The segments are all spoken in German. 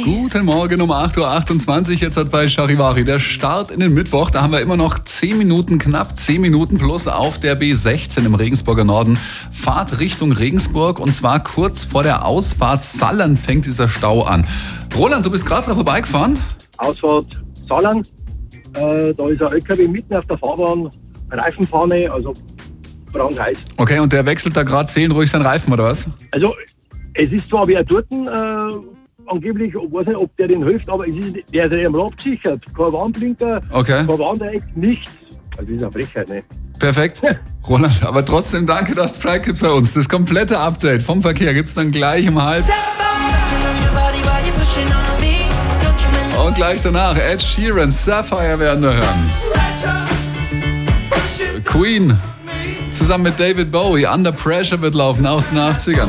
Guten Morgen um 8.28 Uhr, jetzt hat bei Charivari der Start in den Mittwoch. Da haben wir immer noch 10 Minuten, knapp 10 Minuten plus auf der B16 im Regensburger Norden. Fahrt Richtung Regensburg und zwar kurz vor der Ausfahrt Sallern fängt dieser Stau an. Roland, du bist gerade da vorbeigefahren? Ausfahrt Sallern, da ist ein LKW mitten auf der Fahrbahn, Reifenpanne, also brandheiß. Okay, und der wechselt da gerade seelenruhig seinen Reifen, oder was? Also es ist zwar wer dort angeblich, ich weiß nicht, ob der den hilft, aber es ist, der ist ja am Rad gesichert. Kein Warnblinker, Okay. kein Warndreieck, nichts. Also das ist eine Frechheit, ne? Perfekt. Roland, aber trotzdem danke, dass du Bescheid gibst bei uns. Das komplette Update vom Verkehr gibt's dann gleich um 12:30. Und gleich danach Ed Sheeran, Sapphire werden wir hören. Queen zusammen mit David Bowie, Under Pressure wird laufen aus den 80ern.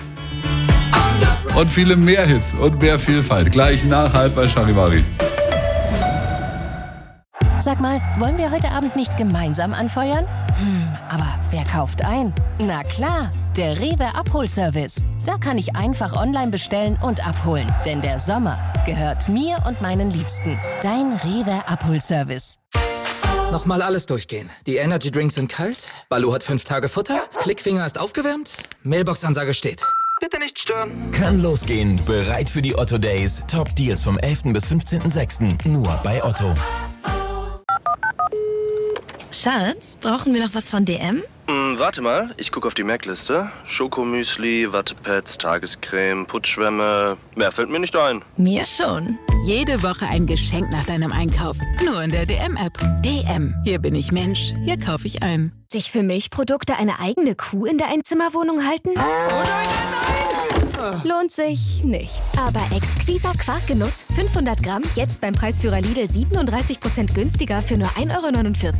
Und viele mehr Hits und mehr Vielfalt. Gleich nach halb bei Charivari. Sag mal, wollen wir heute Abend nicht gemeinsam anfeuern? Aber wer kauft ein? Na klar, der Rewe Abholservice. Da kann ich einfach online bestellen und abholen. Denn der Sommer gehört mir und meinen Liebsten. Dein Rewe Abholservice. Nochmal alles durchgehen. Die Energy Drinks sind kalt, Balu hat 5 Tage Futter, Klickfinger ist aufgewärmt, Mailbox-Ansage steht. Bitte nicht stören. Kann losgehen. Bereit für die Otto Days. Top Deals vom 11. bis 15.06. Nur bei Otto. Schatz, brauchen wir noch was von DM? Warte mal, ich gucke auf die Merkliste. Schokomüsli, Wattepads, Tagescreme, Putzschwämme. Mehr fällt mir nicht ein. Mir schon. Jede Woche ein Geschenk nach deinem Einkauf. Nur in der DM-App. DM. Hier bin ich Mensch. Hier kaufe ich ein. Sich für Milchprodukte eine eigene Kuh in der Einzimmerwohnung halten? Lohnt sich nicht. Aber exquiser Quarkgenuss, 500 Gramm, jetzt beim Preisführer Lidl 37% günstiger für nur 1,49 €